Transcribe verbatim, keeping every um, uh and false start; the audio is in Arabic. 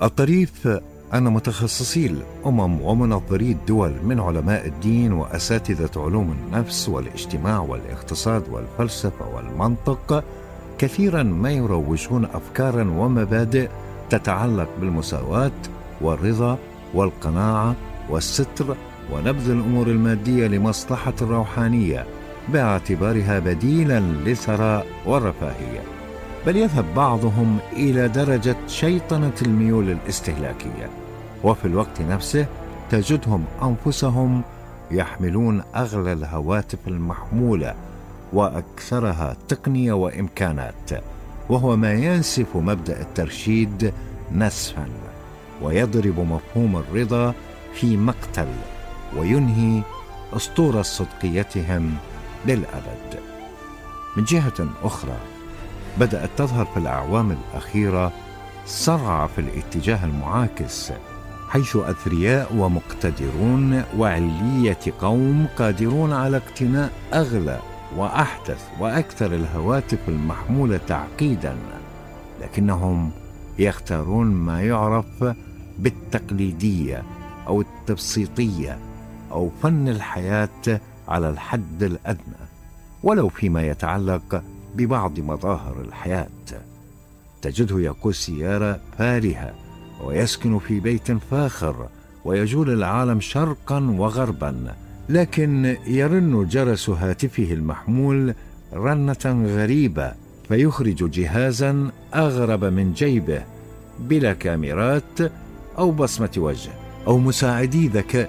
الطريف أن متخصصي الأمم ومنظري الدول من علماء الدين وأساتذة علوم النفس والاجتماع والاقتصاد والفلسفة والمنطق كثيرا ما يروجون أفكارا ومبادئ تتعلق بالمساواة والرضا والقناعة والستر ونبذ الأمور المادية لمصلحة الروحانية باعتبارها بديلا للثراء والرفاهية، بل يذهب بعضهم إلى درجة شيطنة الميول الاستهلاكية، وفي الوقت نفسه تجدهم أنفسهم يحملون أغلى الهواتف المحمولة وأكثرها تقنية وإمكانات، وهو ما ينسف مبدأ الترشيد نسفا ويضرب مفهوم الرضا في مقتل وينهي أسطورة صدقيتهم للأبد. من جهة أخرى بدأت تظهر في الأعوام الأخيرة صرعة في الاتجاه المعاكس، حيث أثرياء ومقتدرون وعلية قوم قادرون على اقتناء أغلى وأحدث وأكثر الهواتف المحمولة تعقيدا، لكنهم يختارون ما يعرف بالتقليدية أو التبسيطية أو فن الحياة على الحد الأدنى، ولو فيما يتعلق ببعض مظاهر الحياة. تجده يقود سيارة فارهة ويسكن في بيت فاخر ويجول العالم شرقا وغربا، لكن يرن جرس هاتفه المحمول رنة غريبة فيخرج جهازا أغرب من جيبه بلا كاميرات أو بصمة وجه أو مساعدي ذكاء